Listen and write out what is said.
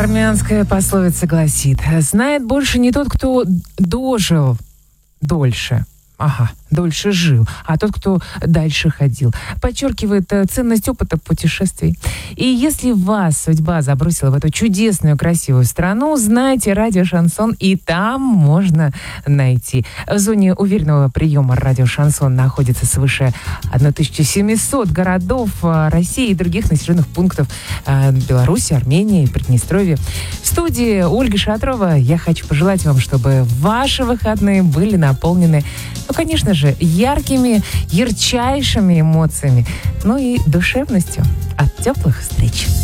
Армянская пословица гласит: знает больше не тот, кто дожил дольше. Дольше жил, а тот, кто дальше ходил. Подчеркивает ценность опыта путешествий. И если вас судьба забросила в эту чудесную, красивую страну, знайте радио «Шансон», и там можно найти. В зоне уверенного приема радио «Шансон» находится свыше 1700 городов России и других населенных пунктов Беларуси, Армении, Приднестровья. В студии Ольга Шатрова. Я хочу пожелать вам, чтобы ваши выходные были наполнены, конечно же, яркими, ярчайшими эмоциями, и душевностью. От теплых встреч!